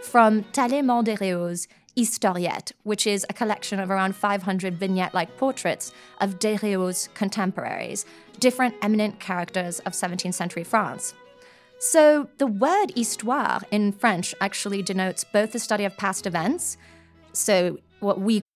from Talleyrand de Réau's Historiette, which is a collection of around 500 vignette-like portraits of de Réau's contemporaries, different eminent characters of 17th century France. So the word histoire in French actually denotes both the study of past events, so what we